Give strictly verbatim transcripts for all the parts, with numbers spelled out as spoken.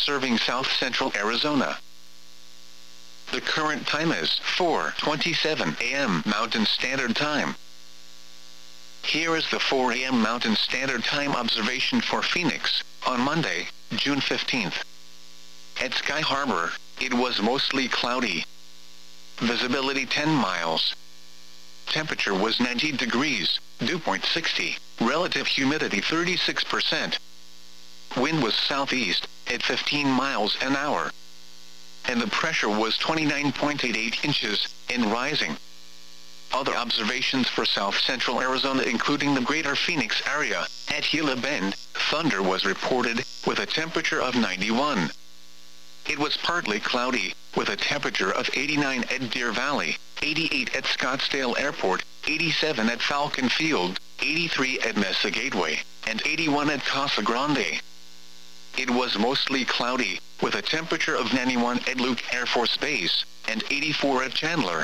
serving south-central Arizona. The current time is four twenty-seven a m Mountain Standard Time. Here is the four a m Mountain Standard Time observation for Phoenix, on Monday, June fifteenth. At Sky Harbor, it was mostly cloudy. Visibility ten miles. Temperature was ninety degrees, dew point sixty, relative humidity thirty-six percent. Wind was southeast, at fifteen miles an hour. And the pressure was twenty-nine point eight eight inches, and rising. Other observations for south-central Arizona including the greater Phoenix area. At Gila Bend, thunder was reported, with a temperature of ninety-one. It was partly cloudy, with a temperature of eighty-nine at Deer Valley, eighty-eight at Scottsdale Airport, eighty-seven at Falcon Field, eighty-three at Mesa Gateway, and eighty-one at Casa Grande. It was mostly cloudy, with a temperature of ninety-one at Luke Air Force Base, and eighty-four at Chandler.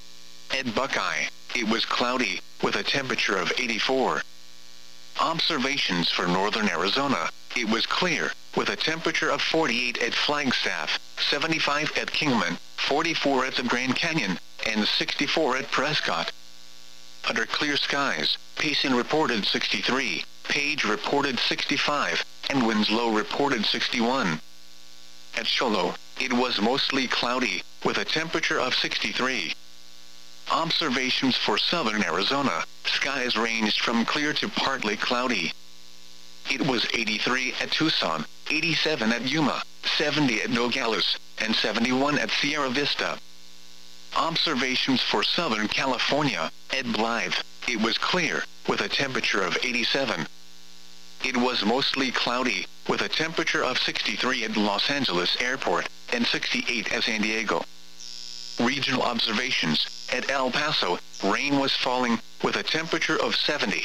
At Buckeye, it was cloudy, with a temperature of eighty-four. Observations for northern Arizona, it was clear, with a temperature of forty-eight at Flagstaff, seventy-five at Kingman, forty-four at the Grand Canyon, and sixty-four at Prescott. Under clear skies, Payson reported sixty-three, Page reported sixty-five, and Winslow reported sixty-one. At Show Low, it was mostly cloudy, with a temperature of sixty-three. Observations for southern Arizona, skies ranged from clear to partly cloudy. It was eighty-three at Tucson, eighty-seven at Yuma, seventy at Nogales, and seventy-one at Sierra Vista. Observations for southern California, at Blythe, it was clear, with a temperature of eighty-seven. It was mostly cloudy, with a temperature of sixty-three at Los Angeles Airport, and sixty-eight at San Diego. Regional observations, at El Paso, rain was falling, with a temperature of seventy.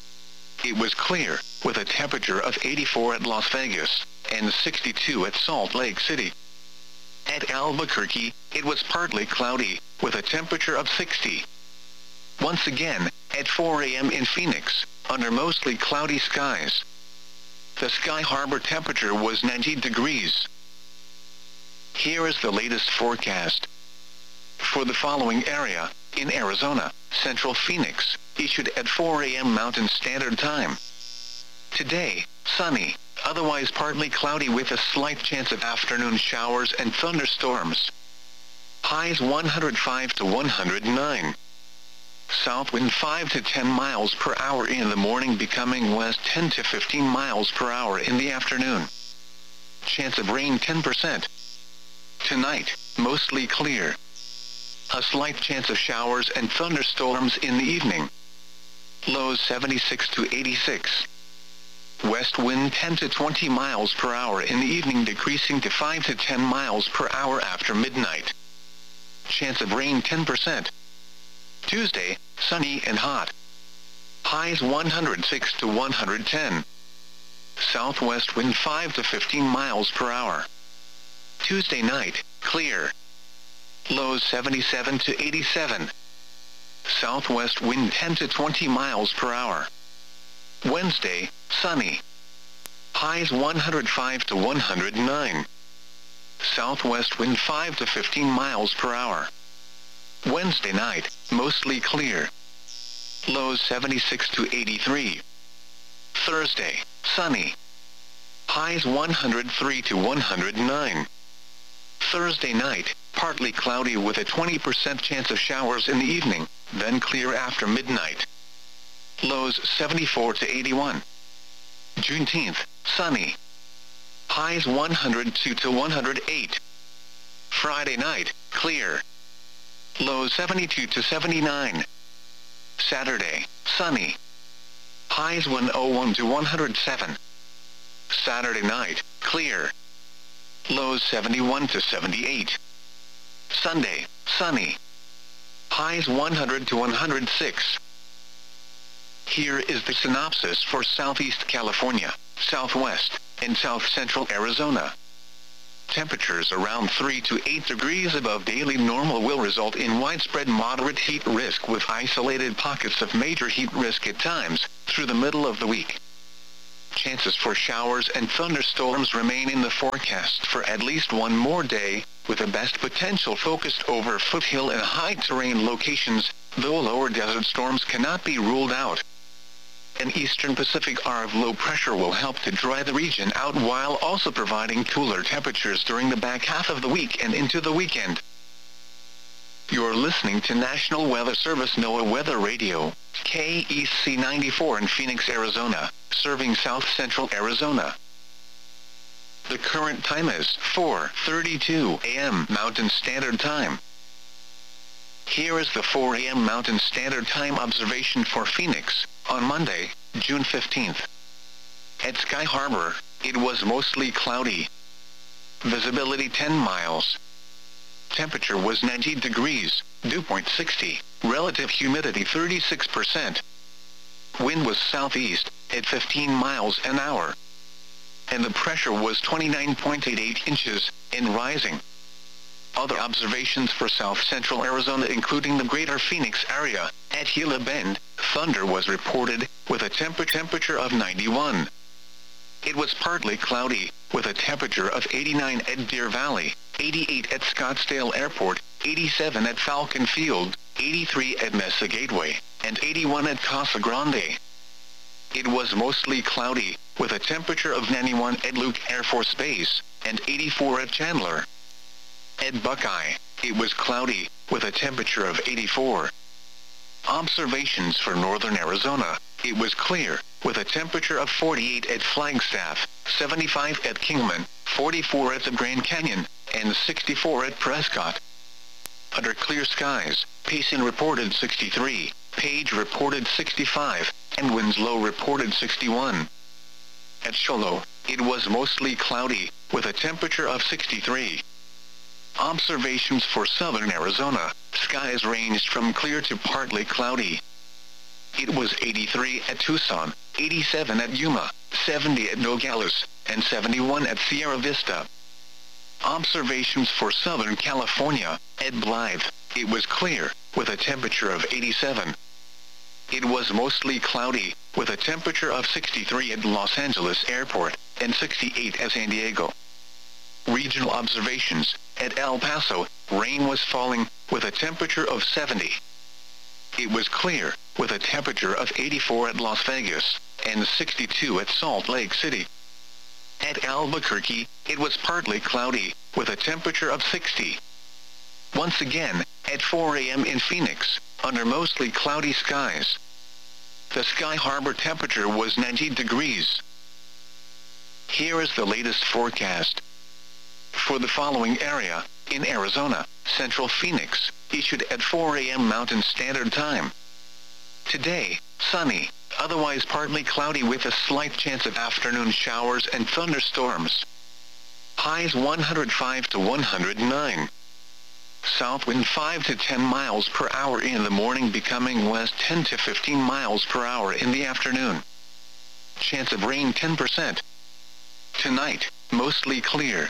It was clear, with a temperature of eighty-four at Las Vegas, and sixty-two at Salt Lake City. At Albuquerque, it was partly cloudy, with a temperature of sixty. Once again, at four a m in Phoenix, under mostly cloudy skies. The Sky Harbor temperature was ninety degrees. Here is the latest forecast. For the following area, in Arizona, Central Phoenix, issued at four a m Mountain Standard Time. Today, sunny, otherwise partly cloudy with a slight chance of afternoon showers and thunderstorms. Highs one hundred five to one hundred nine. South wind five to ten miles per hour in the morning, becoming west ten to fifteen miles per hour in the afternoon. Chance of rain ten percent. Tonight, mostly clear. A slight chance of showers and thunderstorms in the evening. Lows seventy-six to eighty-six. West wind ten to twenty miles per hour in the evening, decreasing to five to ten miles per hour after midnight. Chance of rain ten percent. Tuesday, sunny and hot. Highs one hundred six to one hundred ten. Southwest wind five to fifteen miles per hour. Tuesday night, clear. Lows seventy-seven to eighty-seven. Southwest wind ten to twenty miles per hour. Wednesday, sunny. Highs one hundred five to one hundred nine. Southwest wind five to fifteen miles per hour. Wednesday night, mostly clear. Lows seventy-six to eighty-three. Thursday, sunny. Highs one hundred three to one hundred nine. Thursday night, partly cloudy with a twenty percent chance of showers in the evening, then clear after midnight. Lows seventy-four to eighty-one. Juneteenth, sunny. Highs one hundred two to one hundred eight. Friday night, clear. Lows seventy-two to seventy-nine. Saturday, sunny. Highs one oh one to one hundred seven. Saturday night, clear. Lows seventy-one to seventy-eight. Sunday, sunny. Highs one hundred to one hundred six. Here is the synopsis for Southeast California, Southwest, and South Central Arizona. Temperatures around three to eight degrees above daily normal will result in widespread moderate heat risk, with isolated pockets of major heat risk at times, through the middle of the week. Chances for showers and thunderstorms remain in the forecast for at least one more day, with the best potential focused over foothill and high-terrain locations, though lower desert storms cannot be ruled out. An eastern Pacific arc of low pressure will help to dry the region out while also providing cooler temperatures during the back half of the week and into the weekend. You're listening to National Weather Service NOAA Weather Radio, K E C ninety-four in Phoenix, Arizona, serving south central Arizona. The current time is four thirty-two a m Mountain Standard Time. Here is the four a m Mountain Standard Time observation for Phoenix, on Monday, June fifteenth. At Sky Harbor, it was mostly cloudy. Visibility ten miles. Temperature was ninety degrees, dew point sixty, relative humidity thirty-six percent. Wind was southeast, at fifteen miles an hour. And the pressure was twenty-nine point eight eight inches, and rising. Other observations for south central Arizona including the greater Phoenix area, at Gila Bend, thunder was reported, with a temper temperature of ninety-one. It was partly cloudy, with a temperature of eighty-nine at Deer Valley, eighty-eight at Scottsdale Airport, eighty-seven at Falcon Field, eighty-three at Mesa Gateway, and eighty-one at Casa Grande. It was mostly cloudy, with a temperature of ninety-one at Luke Air Force Base, and eighty-four at Chandler. At Buckeye, it was cloudy, with a temperature of eighty-four. Observations for northern Arizona, it was clear, with a temperature of forty-eight at Flagstaff, seventy-five at Kingman, forty-four at the Grand Canyon, and sixty-four at Prescott. Under clear skies, Payson reported sixty-three, Page reported sixty-five, and Winslow reported sixty-one. At Shoalo, it was mostly cloudy, with a temperature of sixty-three. Observations for southern Arizona, skies ranged from clear to partly cloudy. It was eighty-three at Tucson, eighty-seven at Yuma, seventy at Nogales, and seventy-one at Sierra Vista. Observations for southern California, at Blythe, it was clear, with a temperature of eighty-seven. It was mostly cloudy, with a temperature of sixty-three at Los Angeles Airport, and sixty-eight at San Diego. Regional observations, at El Paso, rain was falling, with a temperature of seventy. It was clear, with a temperature of eighty-four at Las Vegas, and sixty-two at Salt Lake City. At Albuquerque, it was partly cloudy, with a temperature of sixty. Once again, at four a m in Phoenix, under mostly cloudy skies. The Sky Harbor temperature was ninety degrees. Here is the latest forecast. For the following area, in Arizona, Central Phoenix, issued at four a m Mountain Standard Time. Today, sunny, otherwise partly cloudy with a slight chance of afternoon showers and thunderstorms. Highs one hundred five to one hundred nine. South wind five to ten miles per hour in the morning, becoming west ten to fifteen miles per hour in the afternoon. Chance of rain ten percent. Tonight, mostly clear.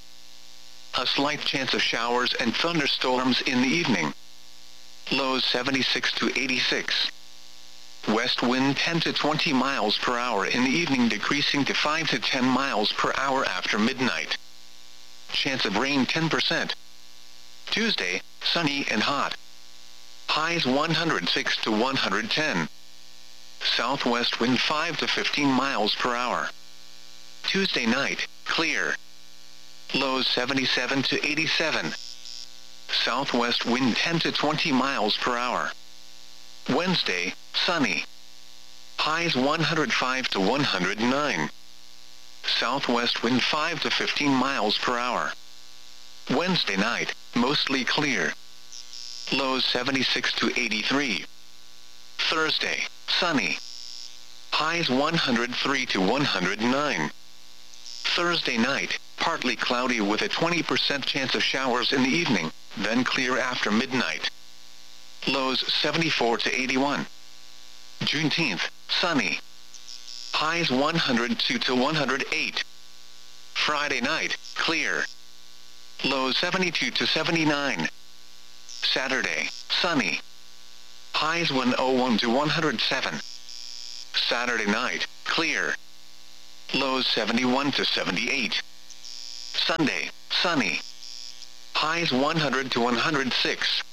A slight chance of showers and thunderstorms in the evening. Lows seventy-six to eighty-six. West wind ten to twenty miles per hour in the evening, decreasing to five to ten miles per hour after midnight. Chance of rain ten percent. Tuesday, sunny and hot. Highs one hundred six to one hundred ten. Southwest wind five to fifteen miles per hour. Tuesday night, clear. Lows seventy-seven to eighty-seven. Southwest wind ten to twenty miles per hour. Wednesday, sunny. Highs one hundred five to one hundred nine. Southwest wind five to fifteen miles per hour. Wednesday night, mostly clear. Lows seventy-six to eighty-three. Thursday, sunny. Highs one hundred three to one hundred nine. Thursday night, partly cloudy with a twenty percent chance of showers in the evening, then clear after midnight. Lows seventy-four to eighty-one. Juneteenth, sunny. Highs one hundred two to one hundred eight. Friday night, clear. Lows seventy-two to seventy-nine. Saturday, sunny. Highs one oh one to one hundred seven. Saturday night, clear. Lows seventy-one to seventy-eight. Sunday, sunny. Highs one hundred to one hundred six.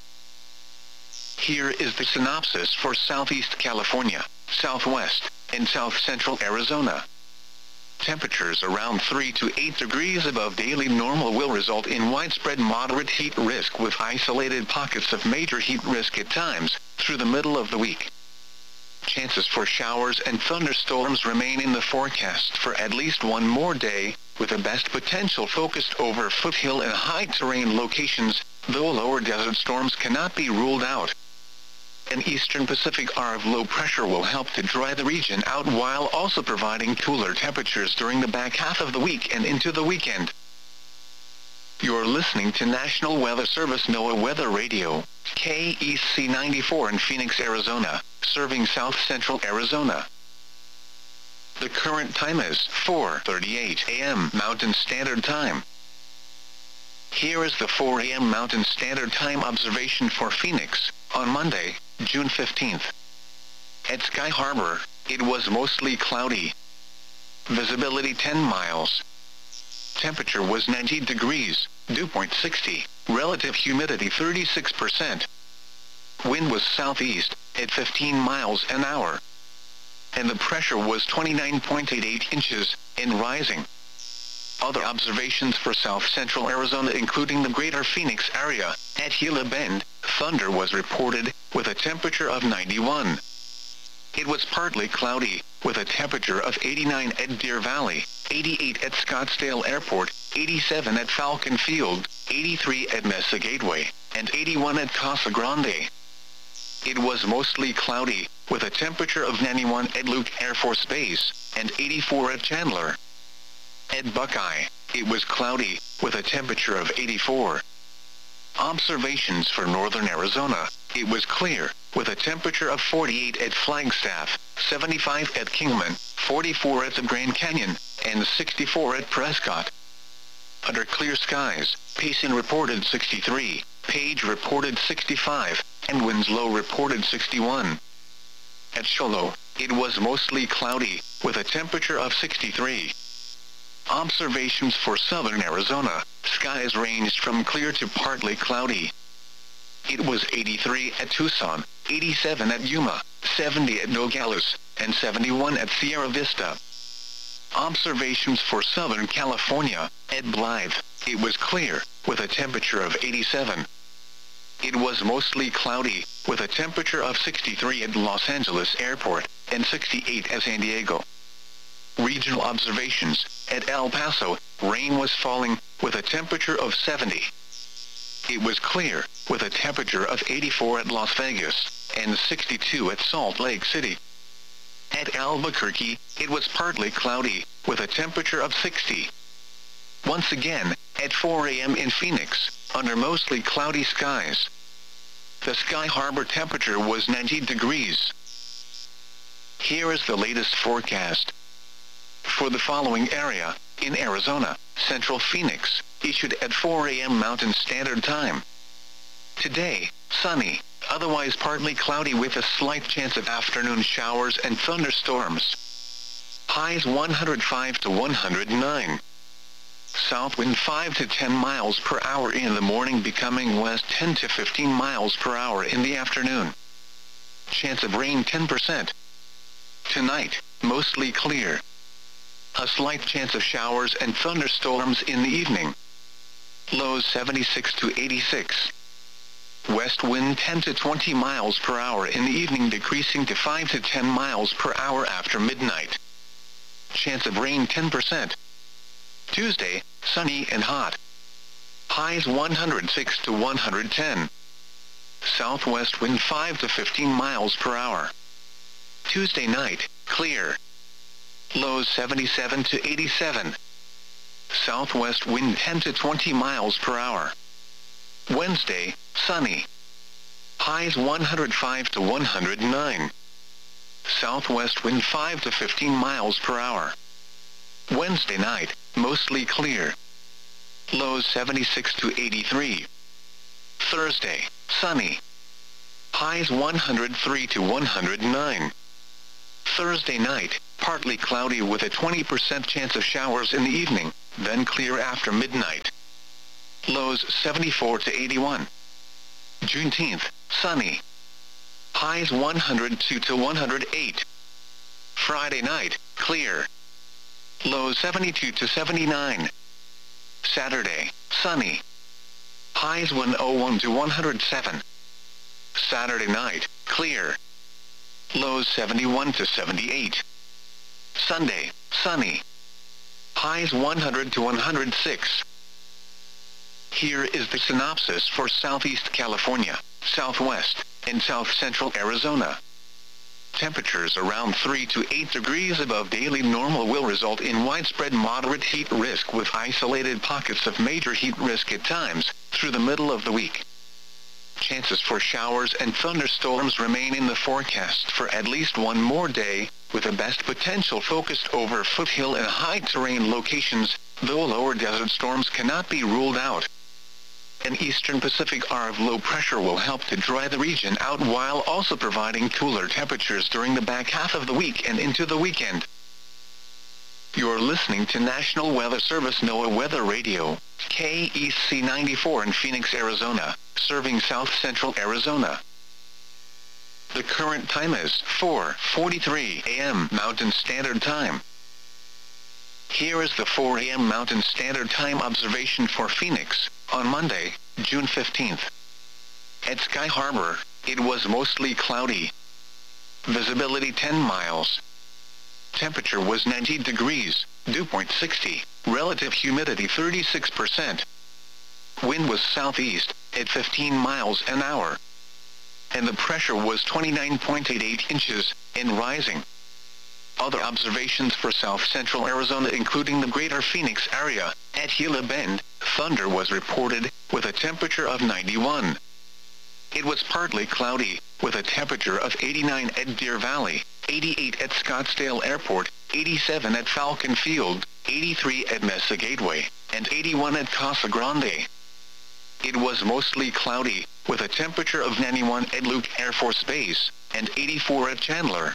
Here is the synopsis for Southeast California, Southwest, and South Central Arizona. Temperatures around three to eight degrees above daily normal will result in widespread moderate heat risk with isolated pockets of major heat risk at times, through the middle of the week. Chances for showers and thunderstorms remain in the forecast for at least one more day, with the best potential focused over foothill and high-terrain locations, though lower desert storms cannot be ruled out. An eastern Pacific arc of low pressure will help to dry the region out while also providing cooler temperatures during the back half of the week and into the weekend. You're listening to National Weather Service NOAA Weather Radio, K E C ninety-four in Phoenix, Arizona, serving South Central Arizona. The current time is four thirty-eight a m Mountain Standard Time. Here is the four a m Mountain Standard Time observation for Phoenix, on Monday, June fifteenth. At Sky Harbor, it was mostly cloudy. Visibility ten miles. Temperature was ninety degrees, dew point sixty, relative humidity thirty-six percent. Wind was southeast, at fifteen miles an hour. And the pressure was twenty-nine point eight eight inches, and rising. Other observations for South Central Arizona including the greater Phoenix area, at Gila Bend, thunder was reported, with a temperature of ninety-one. It was partly cloudy, with a temperature of eighty-nine at Deer Valley, eighty-eight at Scottsdale Airport, eighty-seven at Falcon Field, eighty-three at Mesa Gateway, and eighty-one at Casa Grande. It was mostly cloudy, with a temperature of ninety-one at Luke Air Force Base, and eighty-four at Chandler. At Buckeye, it was cloudy, with a temperature of eighty-four. Observations for northern Arizona, it was clear, with a temperature of forty-eight at Flagstaff, seventy-five at Kingman, forty-four at the Grand Canyon, and sixty-four at Prescott. Under clear skies, Payson reported sixty-three, Page reported sixty-five, and Winslow reported sixty-one. At Shoalo, it was mostly cloudy, with a temperature of sixty-three. Observations for southern Arizona, skies ranged from clear to partly cloudy. It was eighty-three at Tucson, eighty-seven at Yuma, seventy at Nogales, and seventy-one at Sierra Vista. Observations for southern California, at Blythe, it was clear, with a temperature of eighty-seven. It was mostly cloudy, with a temperature of sixty-three at Los Angeles Airport, and sixty-eight at San Diego. Regional observations, at El Paso, rain was falling, with a temperature of seventy. It was clear, with a temperature of eighty-four at Las Vegas, and sixty-two at Salt Lake City. At Albuquerque, it was partly cloudy, with a temperature of sixty. Once again, at four a m in Phoenix, under mostly cloudy skies. The Sky Harbor temperature was ninety degrees. Here is the latest forecast. For the following area, in Arizona, Central Phoenix, issued at four a m Mountain Standard Time. Today, sunny, otherwise partly cloudy with a slight chance of afternoon showers and thunderstorms. Highs one hundred five to one hundred nine. South wind five to ten miles per hour in the morning, becoming west ten to fifteen miles per hour in the afternoon. Chance of rain ten percent. Tonight, mostly clear. A slight chance of showers and thunderstorms in the evening. Lows seventy-six to eighty-six. West wind ten to twenty miles per hour in the evening, decreasing to five to ten miles per hour after midnight. Chance of rain ten percent. Tuesday, sunny and hot. Highs one hundred six to one hundred ten. Southwest wind five to fifteen miles per hour. Tuesday night, clear. Lows seventy-seven to eighty-seven. Southwest wind ten to twenty miles per hour. Wednesday, sunny. Highs one hundred five to one hundred nine. Southwest wind five to fifteen miles per hour. Wednesday night, mostly clear. Lows seventy-six to eighty-three. Thursday, sunny. Highs one hundred three to one hundred nine. Thursday night, partly cloudy with a twenty percent chance of showers in the evening, then clear after midnight. Lows seventy-four to eighty-one. Juneteenth, sunny. Highs one hundred two to one hundred eight. Friday night, clear. Lows seventy-two to seventy-nine. Saturday, sunny. Highs one oh one to one hundred seven. Saturday night, clear. Lows seventy-one to seventy-eight. Sunday, sunny. Highs one hundred to one hundred six. Here is the synopsis for Southeast California, Southwest, and South Central Arizona. Temperatures around three to eight degrees above daily normal will result in widespread moderate heat risk with isolated pockets of major heat risk at times, through the middle of the week. Chances for showers and thunderstorms remain in the forecast for at least one more day, with the best potential focused over foothill and high-terrain locations, though lower desert storms cannot be ruled out. An eastern Pacific arc of low pressure will help to dry the region out while also providing cooler temperatures during the back half of the week and into the weekend. You're listening to National Weather Service NOAA Weather Radio, K E C ninety-four in Phoenix, Arizona, serving South Central Arizona. The current time is four forty-three a m Mountain Standard Time. Here is the four a m Mountain Standard Time observation for Phoenix, on Monday, June fifteenth. At Sky Harbor, it was mostly cloudy. Visibility ten miles. Temperature was ninety degrees, dew point sixty, relative humidity thirty-six percent. Wind was southeast, at fifteen miles an hour. And the pressure was twenty-nine point eight eight inches, and rising. Other observations for South Central Arizona including the greater Phoenix area, at Gila Bend, thunder was reported, with a temperature of ninety-one. It was partly cloudy, with a temperature of eighty-nine at Deer Valley, eighty-eight at Scottsdale Airport, eighty-seven at Falcon Field, eighty-three at Mesa Gateway, and eighty-one at Casa Grande. It was mostly cloudy, with a temperature of ninety-one at Luke Air Force Base, and eighty-four at Chandler.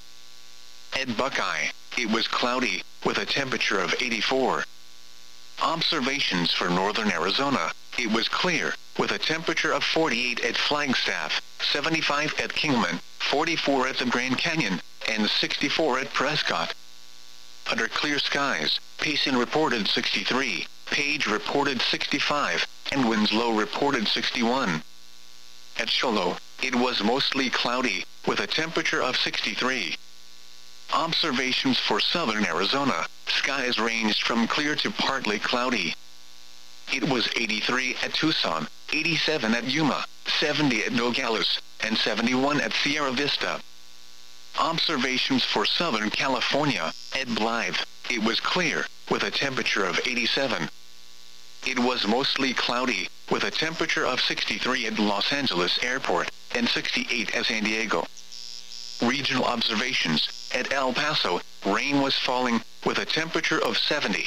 At Buckeye, it was cloudy, with a temperature of eighty-four. Observations for northern Arizona, it was clear, with a temperature of forty-eight at Flagstaff, seventy-five at Kingman, forty-four at the Grand Canyon, and sixty-four at Prescott. Under clear skies, Payson reported sixty-three, Page reported sixty-five, and Winslow reported sixty-one. At Shoalo, it was mostly cloudy, with a temperature of sixty-three. Observations for southern Arizona, skies ranged from clear to partly cloudy. It was eighty-three at Tucson, eighty-seven at Yuma, seventy at Nogales, and seventy-one at Sierra Vista. Observations for southern California, at Blythe, it was clear, with a temperature of eighty-seven. It was mostly cloudy, with a temperature of sixty-three at Los Angeles Airport, and sixty-eight at San Diego. Regional observations, at El Paso, rain was falling, with a temperature of seventy.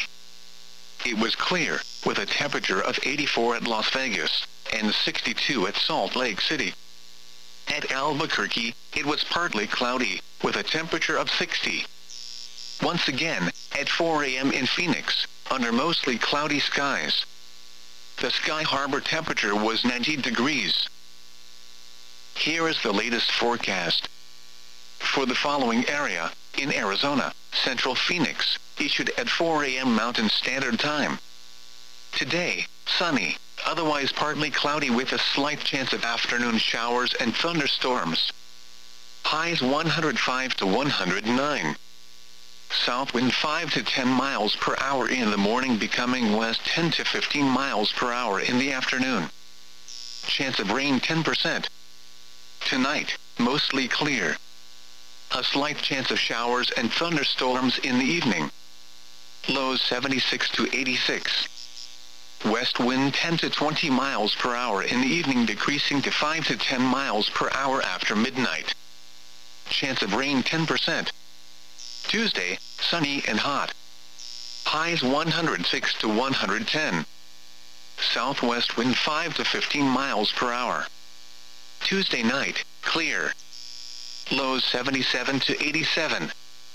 It was clear, with a temperature of eighty-four at Las Vegas, and sixty-two at Salt Lake City. At Albuquerque, it was partly cloudy, with a temperature of sixty. Once again, at four a m in Phoenix, under mostly cloudy skies. The Sky Harbor temperature was ninety degrees. Here is the latest forecast. For the following area, in Arizona, Central Phoenix, issued at four a m Mountain Standard Time. Today, sunny, otherwise partly cloudy with a slight chance of afternoon showers and thunderstorms. Highs one hundred five to one hundred nine. South wind five to ten miles per hour in the morning, becoming west ten to fifteen miles per hour in the afternoon. Chance of rain ten percent. Tonight, mostly clear. A slight chance of showers and thunderstorms in the evening. Lows seventy-six to eighty-six. West wind ten to twenty miles per hour in the evening, decreasing to five to ten miles per hour after midnight. Chance of rain ten percent. Tuesday, sunny and hot. Highs one hundred six to one hundred ten. Southwest wind five to fifteen miles per hour. Tuesday night, clear. Lows seventy-seven to eighty-seven.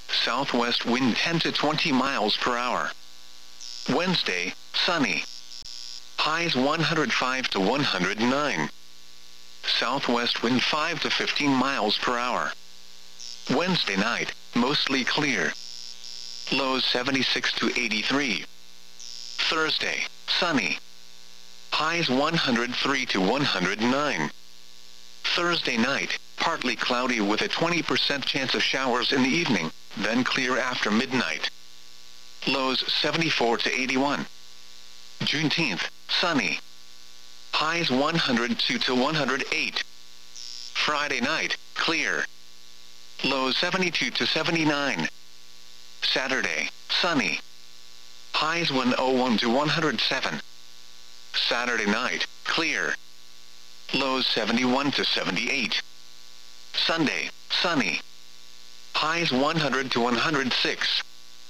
Southwest wind ten to twenty miles per hour. Wednesday, sunny. Highs one hundred five to one hundred nine. Southwest wind five to fifteen miles per hour. Wednesday night, mostly clear. Lows seventy-six to eighty-three. Thursday, sunny. Highs one hundred three to one hundred nine. Thursday night, partly cloudy with a twenty percent chance of showers in the evening, then clear after midnight. Lows seventy-four to eighty-one. Juneteenth, sunny. Highs one hundred two to one hundred eight. Friday night, clear. Lows seventy-two to seventy-nine. Saturday, sunny. Highs one oh one to one hundred seven. Saturday night, clear. Lows seventy-one to seventy-eight. Sunday, sunny. Highs one hundred to one hundred six.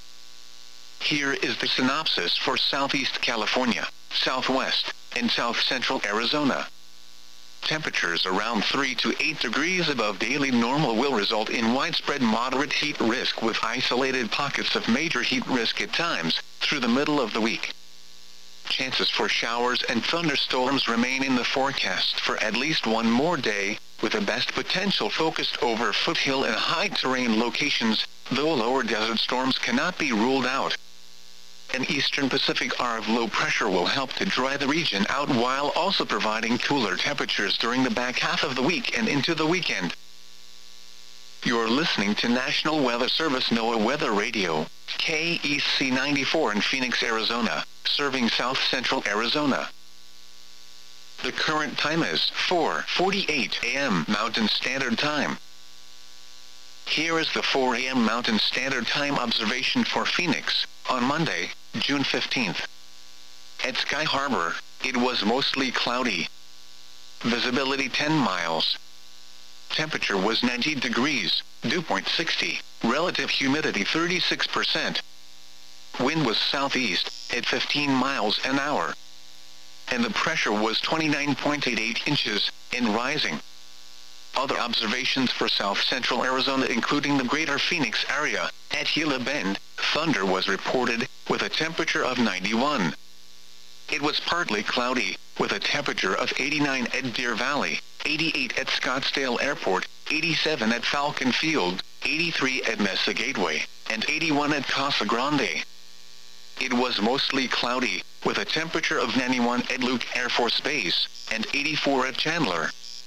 Here is the synopsis for Southeast California, Southwest, and South Central Arizona. Temperatures around three to eight degrees above daily normal will result in widespread moderate heat risk with isolated pockets of major heat risk at times through the middle of the week. Chances for showers and thunderstorms remain in the forecast for at least one more day, with the best potential focused over foothill and high-terrain locations, though lower desert storms cannot be ruled out. An eastern Pacific arc of low pressure will help to dry the region out while also providing cooler temperatures during the back half of the week and into the weekend. You're listening to National Weather Service NOAA Weather Radio, K E C ninety-four in Phoenix, Arizona, serving South Central Arizona. The current time is four forty-eight a m Mountain Standard Time. Here is the four a m Mountain Standard Time observation for Phoenix, on Monday, June fifteenth. At Sky Harbor, it was mostly cloudy. Visibility ten miles. Temperature was ninety degrees, dew point sixty, relative humidity thirty-six percent. Wind was southeast, at fifteen miles an hour. And the pressure was twenty-nine point eight eight inches, and rising. Other observations for South Central Arizona including the greater Phoenix area, at Gila Bend, thunder was reported, with a temperature of ninety-one. It was partly cloudy, with a temperature of eighty-nine at Deer Valley, eighty-eight at Scottsdale Airport, eighty-seven at Falcon Field, eighty-three at Mesa Gateway, and eighty-one at Casa Grande. It was mostly cloudy, with a temperature of ninety-one at Luke Air Force Base, and eighty-four at Chandler.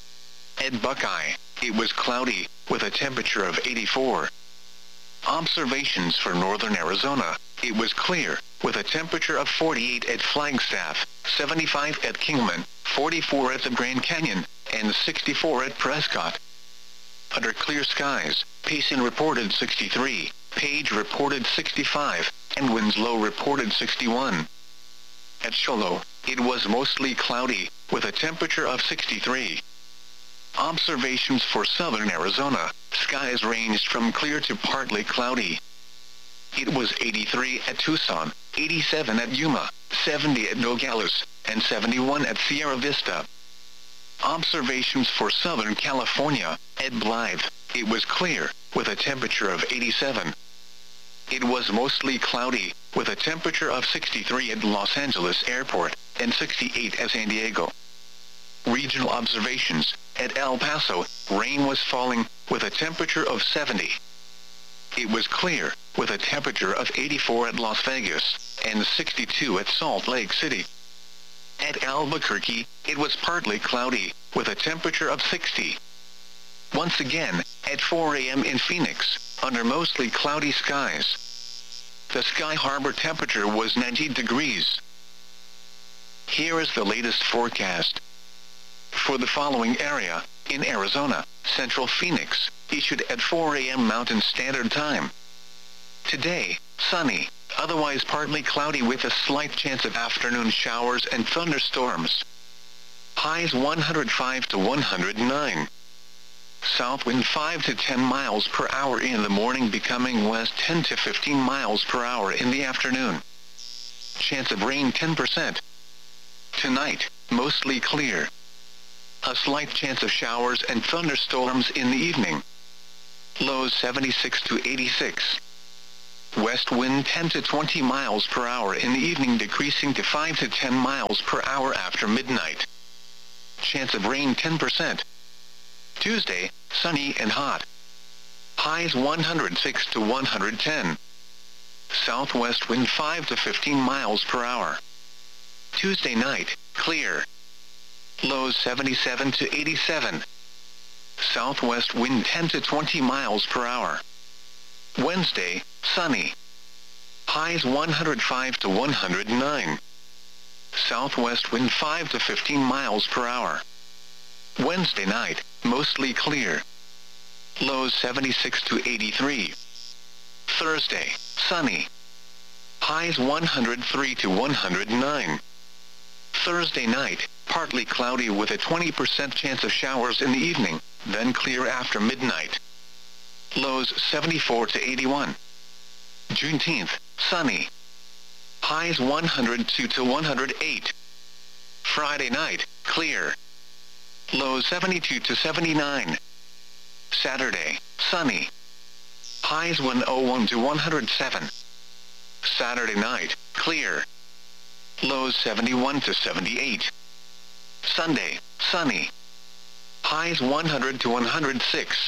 At Buckeye, it was cloudy, with a temperature of eighty-four. Observations for northern Arizona, it was clear, with a temperature of forty-eight at Flagstaff, seventy-five at Kingman, forty-four at the Grand Canyon, and sixty-four at Prescott. Under clear skies, Payson reported sixty-three, Page reported sixty-five, and Winslow reported sixty-one. At Shoalo, it was mostly cloudy, with a temperature of sixty-three. Observations for southern Arizona, skies ranged from clear to partly cloudy. It was eighty-three at Tucson, eighty-seven at Yuma, seventy at Nogales, and seventy-one at Sierra Vista. Observations for southern California, at Blythe, it was clear, with a temperature of eighty-seven. It was mostly cloudy, with a temperature of sixty-three at Los Angeles Airport, and sixty-eight at San Diego. Regional observations, at El Paso, rain was falling, with a temperature of seventy. It was clear, with a temperature of eighty-four at Las Vegas, and sixty-two at Salt Lake City. At Albuquerque, it was partly cloudy, with a temperature of sixty. Once again, at four a m in Phoenix, under mostly cloudy skies. The Sky Harbor temperature was ninety degrees. Here is the latest forecast. For the following area, in Arizona, Central Phoenix, issued at four a m Mountain Standard Time. Today, sunny, otherwise partly cloudy with a slight chance of afternoon showers and thunderstorms. Highs one hundred five to one hundred nine. South wind five to ten miles per hour in the morning, becoming west ten to fifteen miles per hour in the afternoon. Chance of rain ten percent. Tonight, mostly clear. A slight chance of showers and thunderstorms in the evening. Lows seventy-six to eighty-six. West wind ten to twenty miles per hour in the evening, decreasing to five to ten miles per hour after midnight. Chance of rain ten percent. Tuesday, sunny and hot. Highs one hundred six to one hundred ten. Southwest wind five to fifteen miles per hour. Tuesday night, clear. Lows seventy-seven to eighty-seven. Southwest wind ten to twenty miles per hour. Wednesday, sunny. Highs one hundred five to one hundred nine. Southwest wind five to fifteen miles per hour. Wednesday night, mostly clear. Lows seventy-six to eighty-three. Thursday, sunny. Highs one hundred three to one hundred nine. Thursday night, partly cloudy with a twenty percent chance of showers in the evening, then clear after midnight. Lows seventy-four to eighty-one. Juneteenth, sunny. Highs one hundred two to one hundred eight. Friday night, clear. Lows seventy-two to seventy-nine. Saturday, sunny. Highs one oh one to one hundred seven. Saturday night, clear. Lows seventy-one to seventy-eight. Sunday, sunny. Highs one hundred to one hundred six.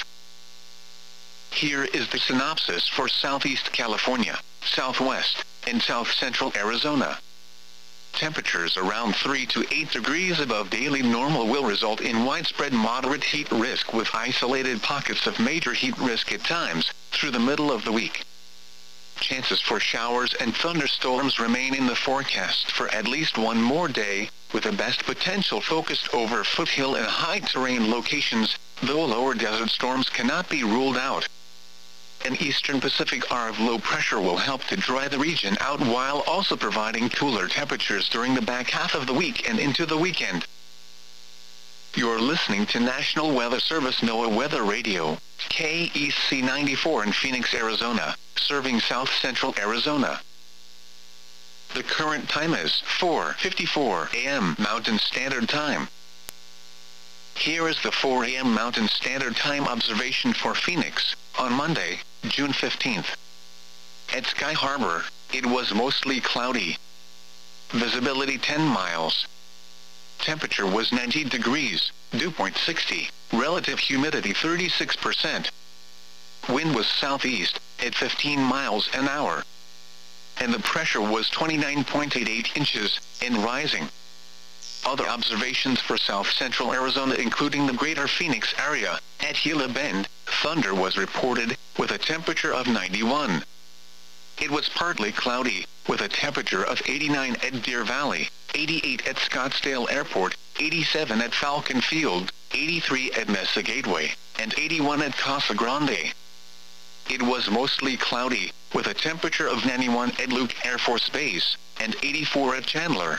Here is the synopsis for Southeast California, Southwest, and South Central Arizona. Temperatures around three to eight degrees above daily normal will result in widespread moderate heat risk with isolated pockets of major heat risk at times through the middle of the week. Chances for showers and thunderstorms remain in the forecast for at least one more day, with the best potential focused over foothill and high-terrain locations, though lower desert storms cannot be ruled out. An eastern Pacific arc of low pressure will help to dry the region out while also providing cooler temperatures during the back half of the week and into the weekend. You're listening to National Weather Service NOAA Weather Radio, K E C ninety-four in Phoenix, Arizona, serving South Central Arizona. The current time is four fifty-four a m Mountain Standard Time. Here is the four a m Mountain Standard Time observation for Phoenix, on Monday, June fifteenth. At Sky Harbor, it was mostly cloudy. Visibility ten miles. Temperature was ninety degrees, dew point sixty, relative humidity thirty-six percent. Wind was southeast, at fifteen miles an hour. And the pressure was twenty-nine point eight eight inches, and rising. Other observations for South Central Arizona including the greater Phoenix area, at Gila Bend, thunder was reported, with a temperature of ninety-one. It was partly cloudy, with a temperature of eighty-nine at Deer Valley, eighty-eight at Scottsdale Airport, eighty-seven at Falcon Field, eighty-three at Mesa Gateway, and eighty-one at Casa Grande. It was mostly cloudy, with a temperature of ninety-one at Luke Air Force Base, and eighty-four at Chandler.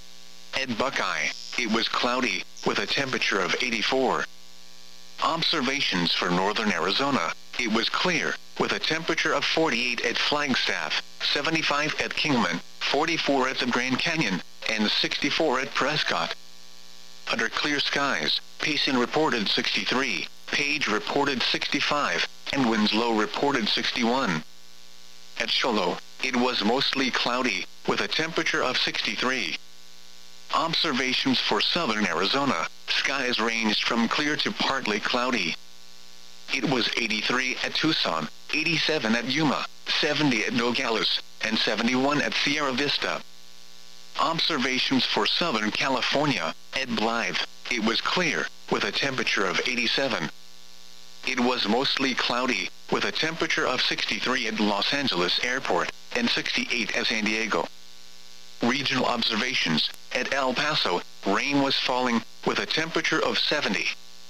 At Buckeye, it was cloudy, with a temperature of eighty-four. Observations for northern Arizona, it was clear, with a temperature of forty-eight at Flagstaff, seventy-five at Kingman, forty-four at the Grand Canyon, and sixty-four at Prescott. Under clear skies, Payson reported sixty-three, Page reported sixty-five, and Winslow reported sixty-one. At Shoalo, it was mostly cloudy, with a temperature of sixty-three. Observations for southern Arizona, skies ranged from clear to partly cloudy. It was eighty-three at Tucson, eighty-seven at Yuma, seventy at Nogales, and seventy-one at Sierra Vista. Observations for southern California, at Blythe, it was clear, with a temperature of eighty-seven. It was mostly cloudy, with a temperature of sixty-three at Los Angeles Airport, and sixty-eight at San Diego. Regional observations, at El Paso, rain was falling, with a temperature of seventy.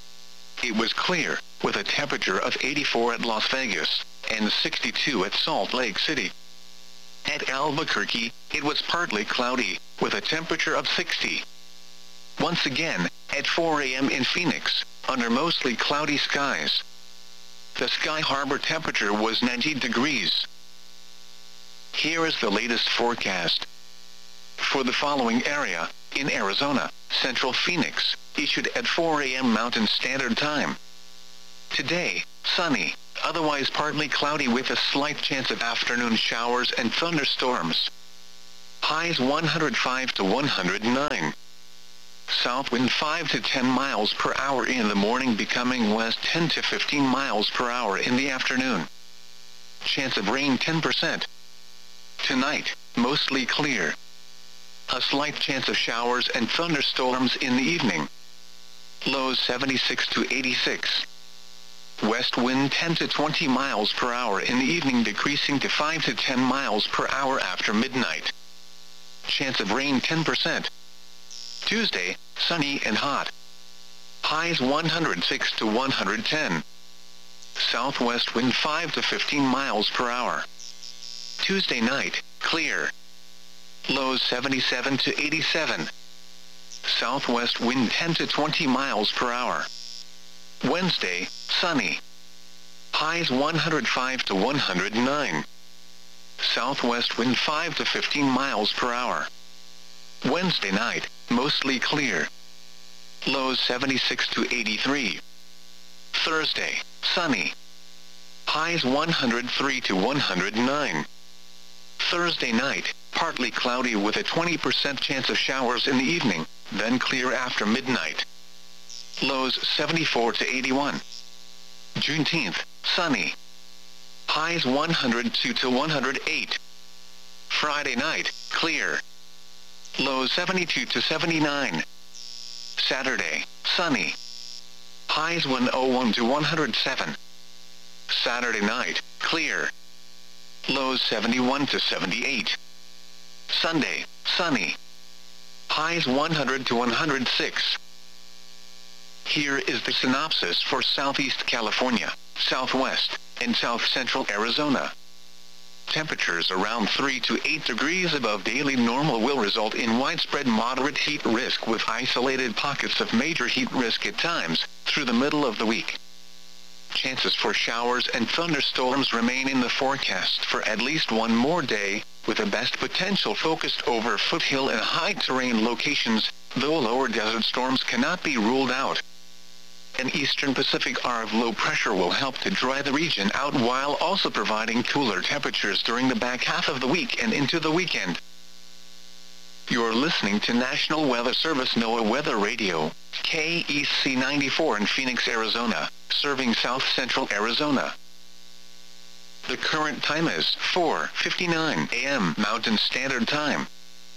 It was clear, with a temperature of eighty-four at Las Vegas, and sixty-two at Salt Lake City. At Albuquerque, it was partly cloudy, with a temperature of sixty. Once again, at four a m in Phoenix, under mostly cloudy skies. The Sky Harbor temperature was ninety degrees. Here is the latest forecast. For the following area, in Arizona, Central Phoenix, issued at four a m Mountain Standard Time. Today, sunny, otherwise partly cloudy with a slight chance of afternoon showers and thunderstorms. Highs one hundred five to one hundred nine. South wind five to ten miles per hour in the morning, becoming west ten to fifteen miles per hour in the afternoon. Chance of rain ten percent. Tonight, mostly clear. A slight chance of showers and thunderstorms in the evening. Lows seventy-six to eighty-six. West wind ten to twenty miles per hour in the evening, decreasing to five to ten miles per hour after midnight. Chance of rain ten percent. Tuesday, sunny and hot. Highs one hundred six to one hundred ten. Southwest wind five to fifteen miles per hour. Tuesday night, clear. Lows seventy-seven to eighty-seven. Southwest wind ten to twenty miles per hour. Wednesday, sunny. Highs one hundred five to one hundred nine. Southwest wind five to fifteen miles per hour. Wednesday night, mostly clear. Lows seventy-six to eighty-three. Thursday, sunny. Highs one hundred three to one hundred nine. Thursday night, partly cloudy with a twenty percent chance of showers in the evening, then clear after midnight. Lows seventy-four to eighty-one. Juneteenth, sunny. Highs one hundred two to one hundred eight. Friday night, clear. Lows seventy-two to seventy-nine. Saturday, sunny. Highs one oh one to one hundred seven. Saturday night, clear. Lows seventy-one to seventy-eight. Sunday, sunny. Highs one hundred to one hundred six. Here is the synopsis for Southeast California, Southwest, and South Central Arizona. Temperatures around three to eight degrees above daily normal will result in widespread moderate heat risk, with isolated pockets of major heat risk at times through the middle of the week. Chances for showers and thunderstorms remain in the forecast for at least one more day, with the best potential focused over foothill and high-terrain locations, though lower desert storms cannot be ruled out. An eastern Pacific arc of low pressure will help to dry the region out, while also providing cooler temperatures during the back half of the week and into the weekend. You're listening to National Weather Service NOAA Weather Radio, K E C ninety-four in Phoenix, Arizona, serving South Central Arizona. The current time is four fifty-nine a m Mountain Standard Time.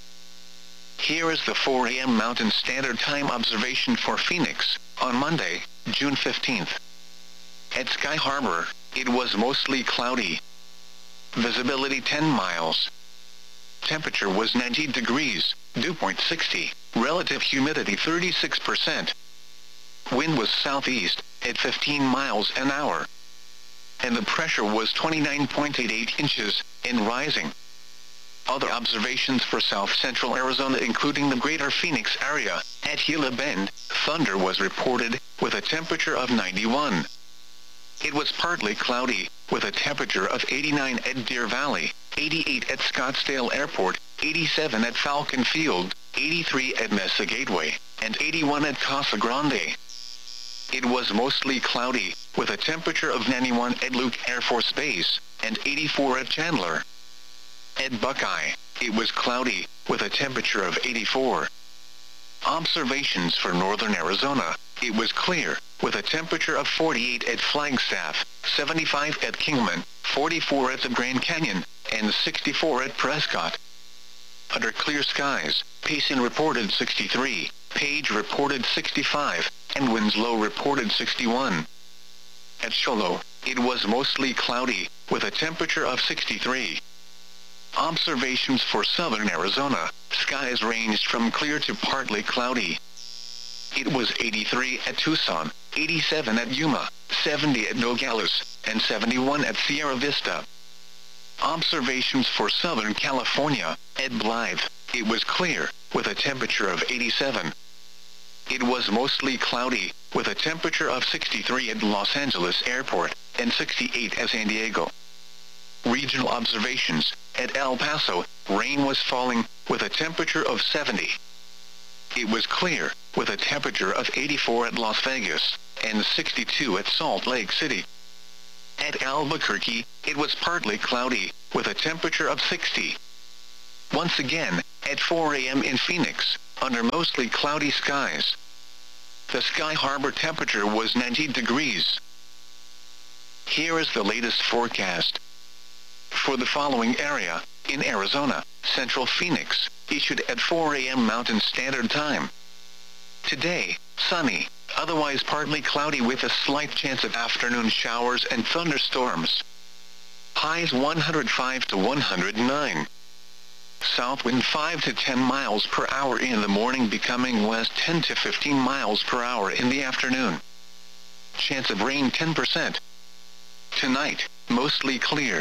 Here is the four a m Mountain Standard Time observation for Phoenix on Monday, June fifteenth. At Sky Harbor, it was mostly cloudy. Visibility ten miles. Temperature was ninety degrees, dew point sixty, relative humidity thirty-six percent. Wind was southeast at fifteen miles an hour. And the pressure was twenty-nine point eight eight inches, and rising. Other observations for South Central Arizona, including the greater Phoenix area, at Gila Bend, thunder was reported, with a temperature of ninety-one. It was partly cloudy, with a temperature of eighty-nine at Deer Valley, eighty-eight at Scottsdale Airport, eighty-seven at Falcon Field, eighty-three at Mesa Gateway, and eighty-one at Casa Grande. It was mostly cloudy, with a temperature of ninety-one at Luke Air Force Base, and eighty-four at Chandler. At Buckeye, it was cloudy, with a temperature of eighty-four. Observations for northern Arizona, it was clear, with a temperature of forty-eight at Flagstaff, seventy-five at Kingman, forty-four at the Grand Canyon, and sixty-four at Prescott. Under clear skies, Payson reported sixty-three, Page reported sixty-five, and Winslow reported sixty-one. At Shoalo, it was mostly cloudy, with a temperature of sixty-three. Observations for southern Arizona, skies ranged from clear to partly cloudy. It was eighty-three at Tucson, eighty-seven at Yuma, seventy at Nogales, and seventy-one at Sierra Vista. Observations for southern California, at Blythe, it was clear, with a temperature of eighty-seven. It was mostly cloudy, with a temperature of sixty-three at Los Angeles Airport, and sixty-eight at San Diego. Regional observations, at El Paso, rain was falling, with a temperature of seventy. It was clear, with a temperature of eighty-four at Las Vegas, and sixty-two at Salt Lake City. At Albuquerque, it was partly cloudy, with a temperature of sixty. Once again, at four a m in Phoenix, under mostly cloudy skies. The Sky Harbor temperature was ninety degrees. Here is the latest forecast. For the following area, in Arizona, Central Phoenix, issued at four a m Mountain Standard Time. Today, sunny, otherwise partly cloudy with a slight chance of afternoon showers and thunderstorms. Highs one hundred five to one hundred nine. South wind five to ten miles per hour in the morning, becoming west ten to fifteen miles per hour in the afternoon. Chance of rain ten percent. Tonight, mostly clear.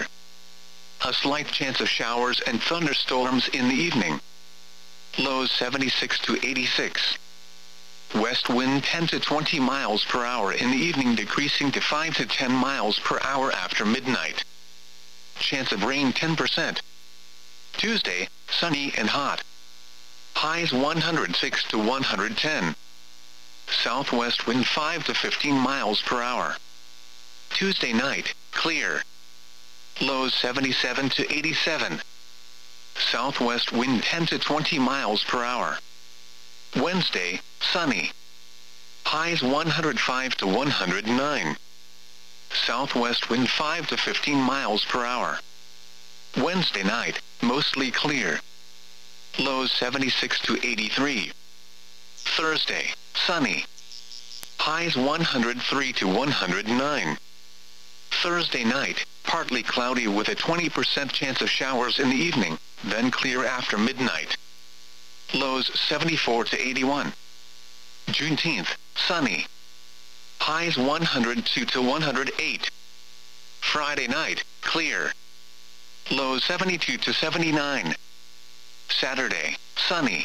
A slight chance of showers and thunderstorms in the evening. Lows seventy-six to eighty-six. West wind ten to twenty miles per hour in the evening, decreasing to five to ten miles per hour after midnight. Chance of rain ten percent. Tuesday, sunny and hot. Highs one hundred six to one hundred ten. Southwest wind five to fifteen miles per hour. Tuesday night, clear. Lows seventy-seven to eighty-seven. Southwest wind ten to twenty miles per hour. Wednesday, sunny. Highs one hundred five to one hundred nine. Southwest wind five to fifteen miles per hour. Wednesday night, mostly clear. Lows seventy-six to eighty-three. Thursday, sunny. Highs one hundred three to one hundred nine. Thursday night, partly cloudy with a twenty percent chance of showers in the evening, then clear after midnight. Lows seventy-four to eighty-one. Juneteenth, sunny. Highs one hundred two to one hundred eight. Friday night, clear. Lows seventy-two to seventy-nine. Saturday, sunny.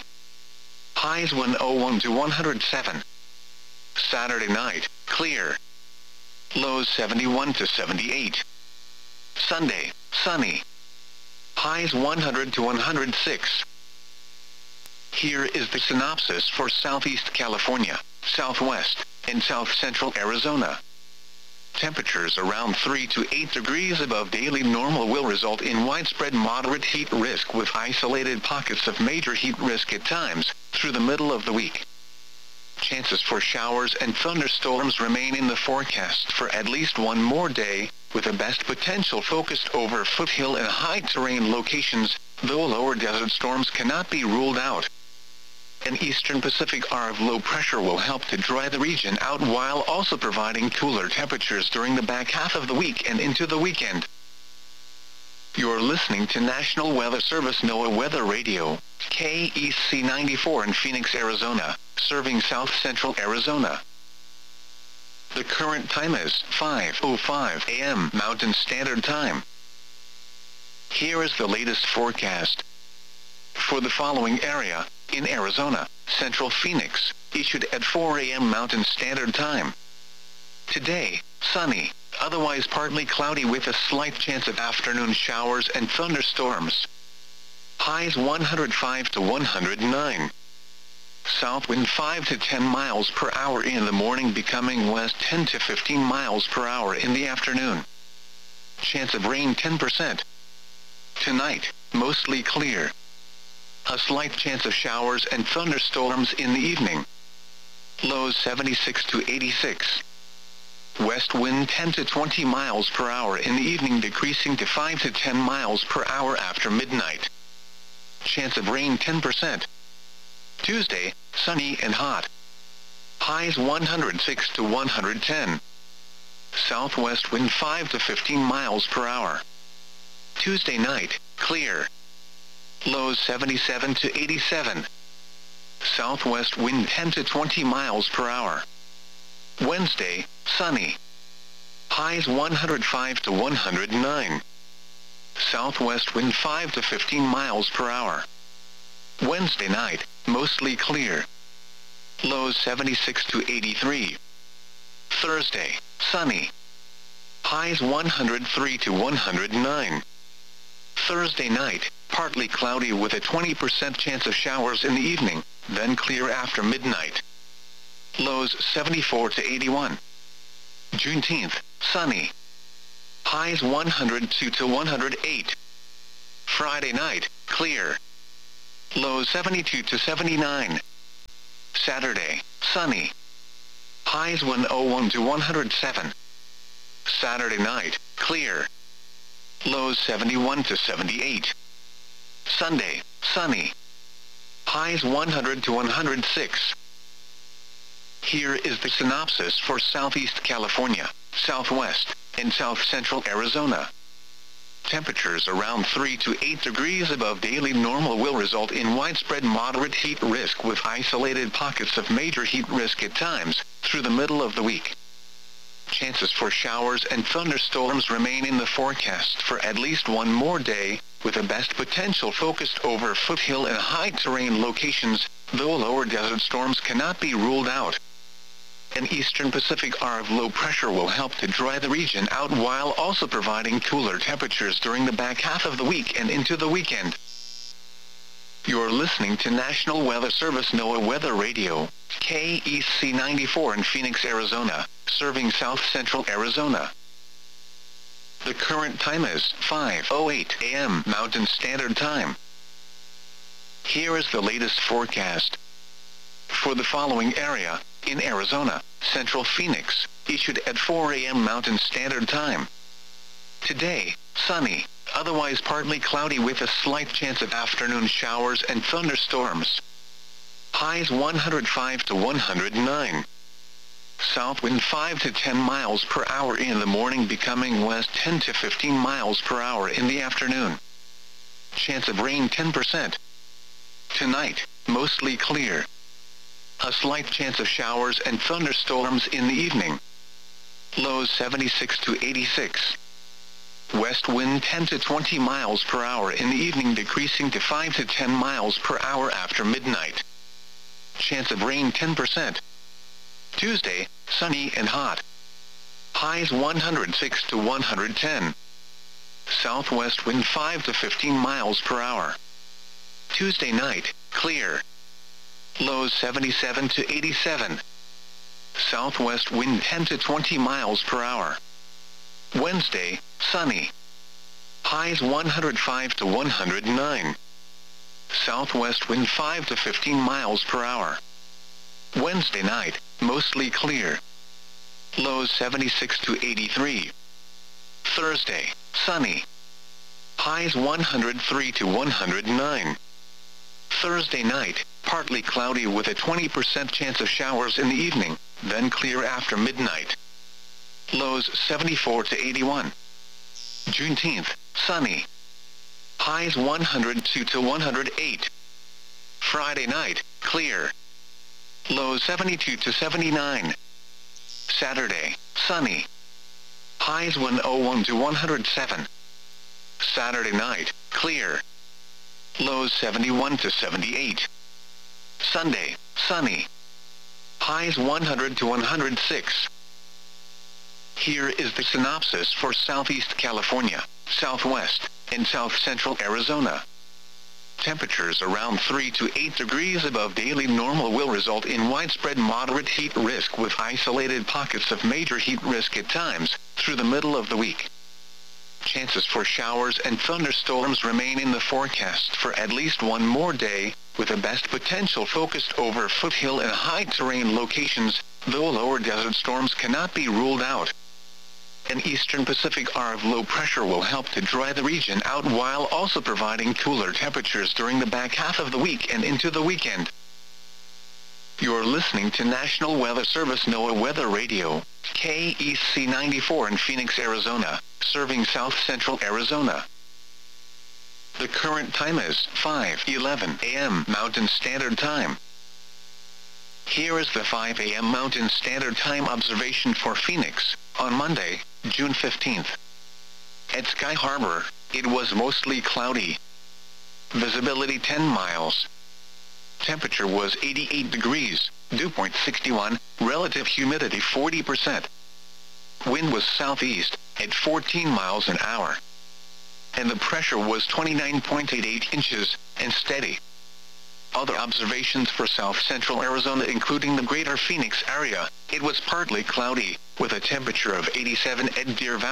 Highs one oh one to one hundred seven. Saturday night, clear. Lows seventy-one to seventy-eight. Sunday, sunny. Highs one hundred to one hundred six. Here is the synopsis for Southeast California, Southwest, and South Central Arizona. Temperatures around three to eight degrees above daily normal will result in widespread moderate heat risk, with isolated pockets of major heat risk at times, through the middle of the week. Chances for showers and thunderstorms remain in the forecast for at least one more day, with the best potential focused over foothill and high-terrain locations, though lower desert storms cannot be ruled out. An eastern Pacific arc of low pressure will help to dry the region out, while also providing cooler temperatures during the back half of the week and into the weekend. You're listening to National Weather Service NOAA Weather Radio, K E C ninety-four in Phoenix, Arizona, serving South Central Arizona. The current time is five oh five a m Mountain Standard Time. Here is the latest forecast. For the following area, in Arizona, Central Phoenix, issued at four a m Mountain Standard Time. Today, sunny, otherwise partly cloudy with a slight chance of afternoon showers and thunderstorms. Highs one hundred five to one hundred nine. South wind five to ten miles per hour in the morning, becoming west ten to fifteen miles per hour in the afternoon. Chance of rain ten percent. Tonight, mostly clear. A slight chance of showers and thunderstorms in the evening. Lows seventy-six to eighty-six. West wind ten to twenty miles per hour in the evening, decreasing to five to ten miles per hour after midnight. Chance of rain ten percent. Tuesday, sunny and hot. Highs one hundred six to one hundred ten. Southwest wind five to fifteen miles per hour. Tuesday night, clear. Lows seventy-seven to eighty-seven. Southwest wind ten to twenty miles per hour. Wednesday, sunny. Highs one hundred five to one hundred nine. Southwest wind five to fifteen miles per hour. Wednesday night, mostly clear. Lows seventy-six to eighty-three. Thursday, sunny. Highs one hundred three to one hundred nine. Thursday night, partly cloudy with a twenty percent chance of showers in the evening, then clear after midnight. Lows seventy-four to eighty-one. Juneteenth, sunny. Highs one hundred two to one hundred eight. Friday night, clear. Lows seventy-two to seventy-nine. Saturday, sunny. Highs one oh one to one hundred seven. Saturday night, clear. Lows seventy-one to seventy-eight. Sunday, sunny. Highs one hundred to one hundred six. Here is the synopsis for Southeast California, Southwest, and South Central Arizona. Temperatures around three to eight degrees above daily normal will result in widespread moderate heat risk with isolated pockets of major heat risk at times through the middle of the week. Chances for showers and thunderstorms remain in the forecast for at least one more day, with the best potential focused over foothill and high-terrain locations, though lower desert storms cannot be ruled out. An eastern Pacific arc of low pressure will help to dry the region out while also providing cooler temperatures during the back half of the week and into the weekend. You're listening to National Weather Service NOAA Weather Radio, K E C ninety-four in Phoenix, Arizona, serving South Central Arizona. The current time is five oh eight a m Mountain Standard Time. Here is the latest forecast. For the following area, in Arizona, Central Phoenix, issued at four a m Mountain Standard Time. Today, sunny, otherwise partly cloudy with a slight chance of afternoon showers and thunderstorms. Highs one hundred five to one hundred nine. South wind five to ten miles per hour in the morning, becoming west ten to fifteen miles per hour in the afternoon. Chance of rain ten percent. Tonight, mostly clear. A slight chance of showers and thunderstorms in the evening. Lows seventy-six to eighty-six. West wind ten to twenty miles per hour in the evening, decreasing to five to ten miles per hour after midnight. Chance of rain ten percent. Tuesday, sunny and hot. Highs one hundred six to one hundred ten. Southwest wind five to fifteen miles per hour. Tuesday night, clear. Lows seventy-seven to eighty-seven. Southwest wind ten to twenty miles per hour. Wednesday, sunny. Highs one hundred five to one hundred nine. Southwest wind five to fifteen miles per hour. Wednesday night, mostly clear. Lows seventy-six to eighty-three. Thursday, sunny. Highs one hundred three to one hundred nine. Thursday night, partly cloudy with a twenty percent chance of showers in the evening, then clear after midnight. Lows seventy-four to eighty-one. Juneteenth, sunny. Highs one hundred two to one hundred eight. Friday night, clear. Lows seventy-two to seventy-nine. Saturday, sunny. Highs one oh one to one hundred seven. Saturday night, clear. Lows seventy-one to seventy-eight. Sunday, sunny. Highs one hundred to one hundred six. Here is the synopsis for Southeast California, Southwest, and South Central Arizona. Temperatures around three to eight degrees above daily normal will result in widespread moderate heat risk with isolated pockets of major heat risk at times through the middle of the week. Chances for showers and thunderstorms remain in the forecast for at least one more day, with the best potential focused over foothill and high-terrain locations, though lower desert storms cannot be ruled out. An eastern Pacific arc of low pressure will help to dry the region out while also providing cooler temperatures during the back half of the week and into the weekend. You're listening to National Weather Service NOAA Weather Radio, K E C ninety-four in Phoenix, Arizona, serving South Central Arizona. The current time is five eleven a m Mountain Standard Time. Here is the five a m Mountain Standard Time observation for Phoenix, on Monday, June fifteenth. At Sky Harbor, it was mostly cloudy. Visibility ten miles. Temperature was eighty-eight degrees, dew point sixty-one, relative humidity forty percent. Wind was southeast, at fourteen miles an hour. And the pressure was twenty-nine point eight eight inches, and steady. Other observations for South Central Arizona, including the greater Phoenix area, it was partly cloudy, with a temperature of eighty-seven at Deer Valley,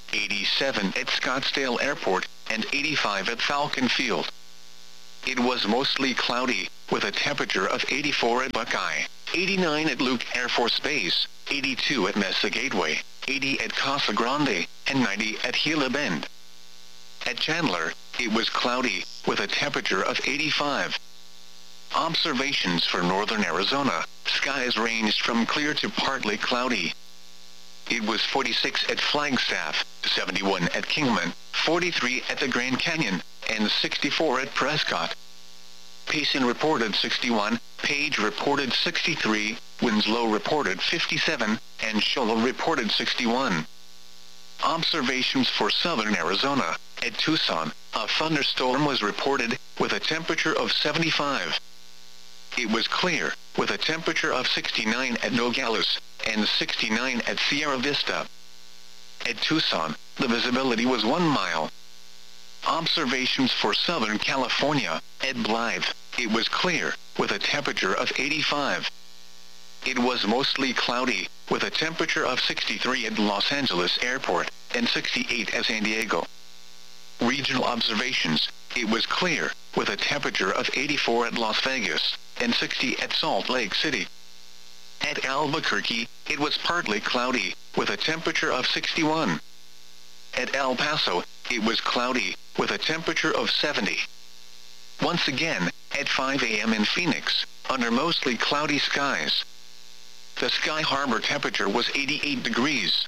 eighty-seven at Scottsdale Airport, and eighty-five at Falcon Field. It was mostly cloudy, with a temperature of eighty-four at Buckeye, eighty-nine at Luke Air Force Base, eighty-two at Mesa Gateway, eighty at Casa Grande, and ninety at Gila Bend. At Chandler, it was cloudy, with a temperature of eighty-five. Observations for northern Arizona: skies ranged from clear to partly cloudy. It was forty-six at Flagstaff, seventy-one at Kingman, forty-three at the Grand Canyon, and sixty-four at Prescott. Payson reported sixty-one, Page reported sixty-three, Winslow reported fifty-seven, and Shoal reported sixty-one. Observations for southern Arizona: at Tucson, a thunderstorm was reported, with a temperature of seventy-five. It was clear, with a temperature of sixty-nine at Nogales, and sixty-nine at Sierra Vista. At Tucson, the visibility was one mile. Observations for Southern California: at Blythe, it was clear, with a temperature of eighty-five. It was mostly cloudy, with a temperature of sixty-three at Los Angeles Airport, and sixty-eight at San Diego. Regional observations: it was clear, with a temperature of eighty-four at Las Vegas, and sixty at Salt Lake City. At Albuquerque, it was partly cloudy, with a temperature of sixty-one. At El Paso, it was cloudy, with a temperature of seventy. Once again, at five a m in Phoenix, under mostly cloudy skies. The Sky Harbor temperature was eighty-eight degrees.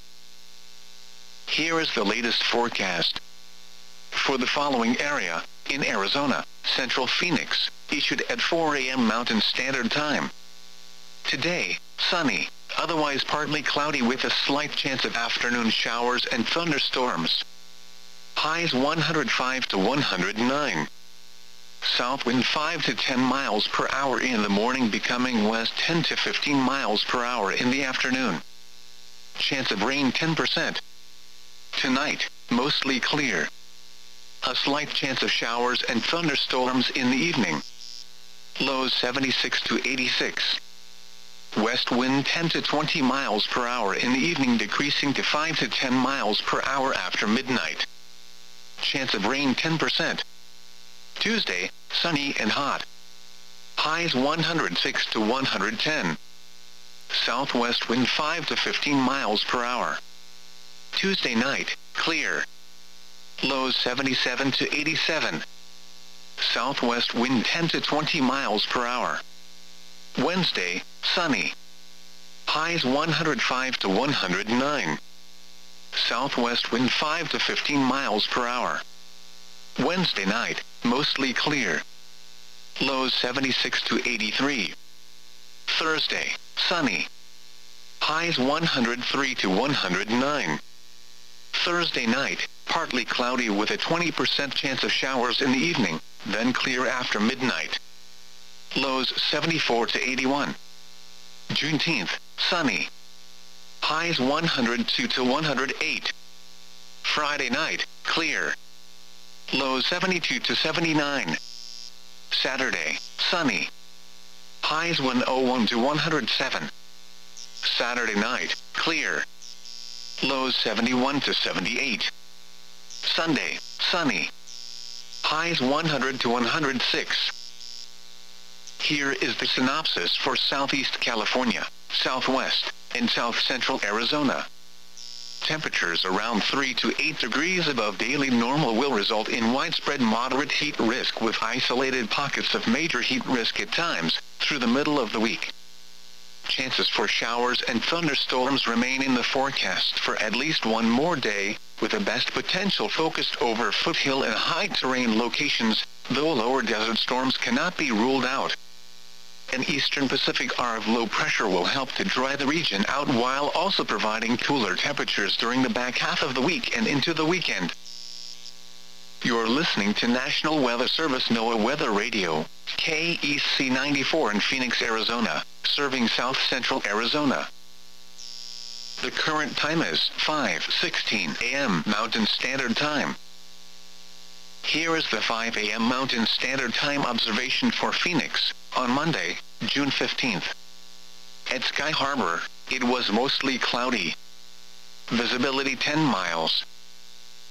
Here is the latest forecast. For the following area, in Arizona, Central Phoenix, issued at four a m Mountain Standard Time. Today, sunny, otherwise partly cloudy with a slight chance of afternoon showers and thunderstorms. Highs one hundred five to one hundred nine. South wind five to ten miles per hour in the morning, becoming west ten to fifteen miles per hour in the afternoon. Chance of rain ten percent. Tonight, mostly clear. A slight chance of showers and thunderstorms in the evening. Lows seventy-six to eighty-six. West wind ten to twenty miles per hour in the evening, decreasing to five to ten miles per hour after midnight. Chance of rain ten percent. Tuesday, sunny and hot. Highs one hundred six to one hundred ten. Southwest wind five to fifteen miles per hour. Tuesday night, clear. Lows seventy-seven to eighty-seven. Southwest wind ten to twenty miles per hour. Wednesday, sunny. Highs one hundred five to one hundred nine. Southwest wind five to fifteen miles per hour. Wednesday night, mostly clear. Lows seventy-six to eighty-three. Thursday, sunny. Highs one hundred three to one hundred nine. Thursday night, partly cloudy with a twenty percent chance of showers in the evening, then clear after midnight. Lows seventy-four to eighty-one. Juneteenth, sunny. Highs one hundred two to one hundred eight. Friday night, clear. Lows seventy-two to seventy-nine. Saturday, sunny. Highs one oh one to one hundred seven. Saturday night, clear. Lows seventy-one to seventy-eight. Sunday, sunny. Highs one hundred to one hundred six. Here is the synopsis for Southeast California, Southwest, and South Central Arizona. Temperatures around three to eight degrees above daily normal will result in widespread moderate heat risk, with isolated pockets of major heat risk at times, through the middle of the week. Chances for showers and thunderstorms remain in the forecast for at least one more day, with the best potential focused over foothill and high-terrain locations, though lower desert storms cannot be ruled out. An eastern Pacific arc of low pressure will help to dry the region out, while also providing cooler temperatures during the back half of the week and into the weekend. You're listening to National Weather Service NOAA Weather Radio, K E C ninety-four in Phoenix, Arizona, serving South Central Arizona. The current time is five sixteen a m Mountain Standard Time. Here is the five a m Mountain Standard Time observation for Phoenix, on Monday, June fifteenth. At Sky Harbor, it was mostly cloudy. Visibility ten miles.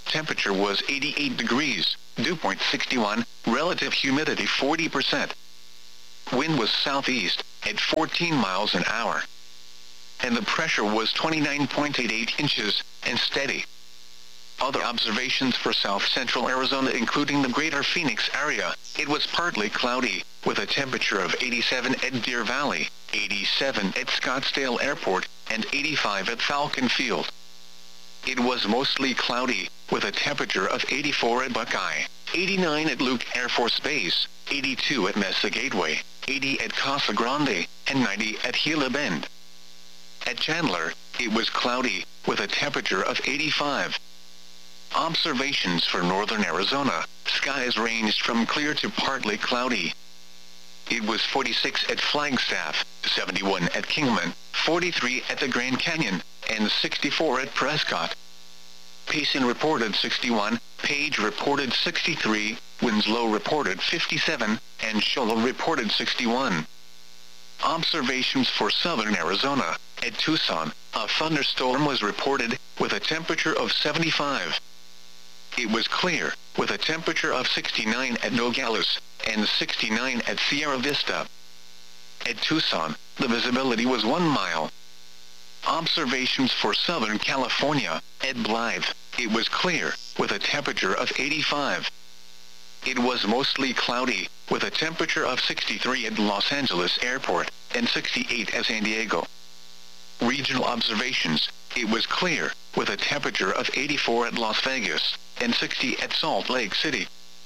Temperature was eighty-eight degrees, dew point sixty-one, relative humidity forty percent. Wind was southeast, at fourteen miles an hour. And the pressure was twenty-nine point eight eight inches, and steady. Other observations for south-central Arizona including the greater Phoenix area, it was partly cloudy, with a temperature of eighty-seven at Deer Valley, eighty-seven at Scottsdale Airport, and eighty-five at Falcon Field. It was mostly cloudy, with a temperature of eighty-four at Buckeye, eighty-nine at Luke Air Force Base, eighty-two at Mesa Gateway, eighty at Casa Grande, and ninety at Gila Bend. At Chandler, it was cloudy, with a temperature of eighty-five. Observations for northern Arizona, skies ranged from clear to partly cloudy. It was forty-six at Flagstaff, seventy-one at Kingman, forty-three at the Grand Canyon, and sixty-four at Prescott. Payson reported sixty-one, Page reported sixty-three, Winslow reported fifty-seven, and Shola reported sixty-one. Observations for southern Arizona, at Tucson, a thunderstorm was reported, with a temperature of seventy-five. It was clear, with a temperature of sixty-nine at Nogales, and sixty-nine at Sierra Vista. At Tucson, the visibility was one mile. Observations for southern California, at Blythe, it was clear, with a temperature of eighty-five. It was mostly cloudy, with a temperature of sixty-three at Los Angeles Airport, and sixty-eight at San Diego. Regional observations, it was clear, with a temperature of eighty-four at Las Vegas, and sixty at Salt Lake City.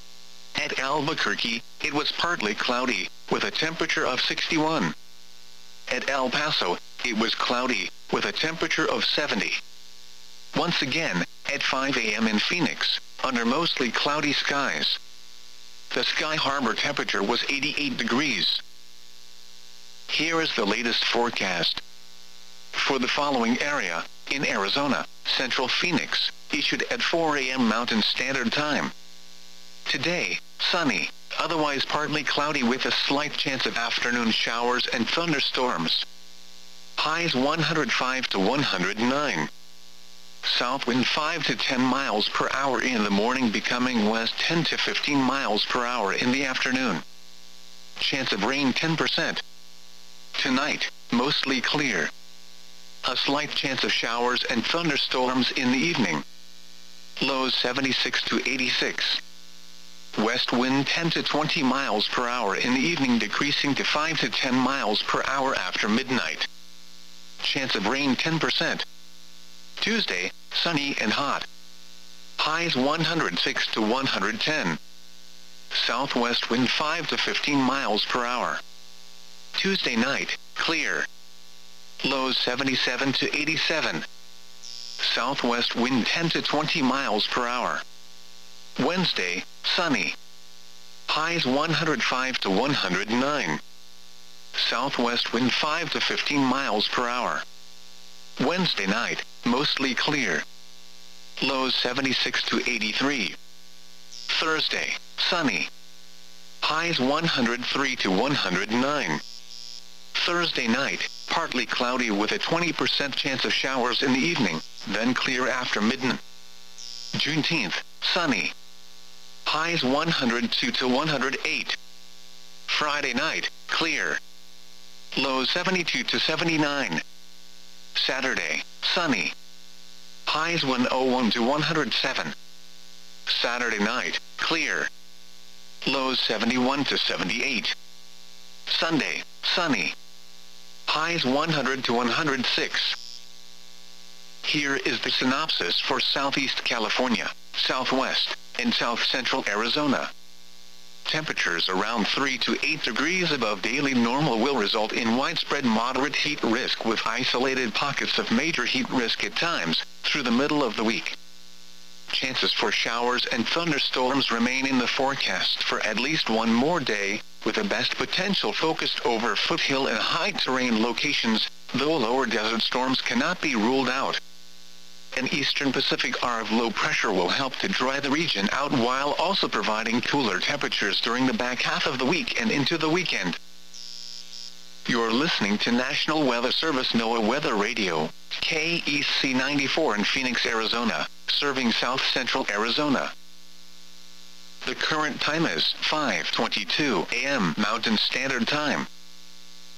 At Albuquerque, it was partly cloudy, with a temperature of sixty-one. At El Paso, it was cloudy, with a temperature of seventy. Once again, at five a m in Phoenix, under mostly cloudy skies. The Sky Harbor temperature was eighty-eight degrees. Here is the latest forecast. For the following area, in Arizona, Central Phoenix, issued at four a m Mountain Standard Time. Today, sunny, otherwise partly cloudy with a slight chance of afternoon showers and thunderstorms. Highs one hundred five to one hundred nine. South wind five to ten miles per hour in the morning, becoming west ten to fifteen miles per hour in the afternoon. Chance of rain ten percent. Tonight, mostly clear. A slight chance of showers and thunderstorms in the evening. Lows seventy-six to eighty-six. West wind ten to twenty miles per hour in the evening, decreasing to five to ten miles per hour after midnight. Chance of rain ten percent. Tuesday, sunny and hot. Highs one hundred six to one hundred ten. Southwest wind five to fifteen miles per hour. Tuesday night, clear. Lows seventy-seven to eighty-seven. Southwest wind ten to twenty miles per hour. Wednesday, sunny. Highs one hundred five to one hundred nine. Southwest wind five to fifteen miles per hour. Wednesday night, mostly clear. Lows seventy-six to eighty-three. Thursday, sunny. Highs one hundred three to one hundred nine. Thursday night, partly cloudy with a twenty percent chance of showers in the evening, then clear after midnight. Juneteenth, sunny. Highs one hundred two to one hundred eight. Friday night, clear. Lows seventy-two to seventy-nine. Saturday, sunny. Highs one oh one to one hundred seven. Saturday night, clear. Lows seventy-one to seventy-eight. Sunday, sunny. Highs one hundred to one hundred six. Here is the synopsis for Southeast California, Southwest, and South Central Arizona. Temperatures around three to eight degrees above daily normal will result in widespread moderate heat risk, with isolated pockets of major heat risk at times, through the middle of the week. Chances for showers and thunderstorms remain in the forecast for at least one more day, with the best potential focused over foothill and high-terrain locations, though lower desert storms cannot be ruled out. An eastern Pacific arc of low pressure will help to dry the region out while also providing cooler temperatures during the back half of the week and into the weekend. You're listening to National Weather Service NOAA Weather Radio, K E C ninety-four in Phoenix, Arizona, serving South Central Arizona. The current time is five twenty-two a m Mountain Standard Time.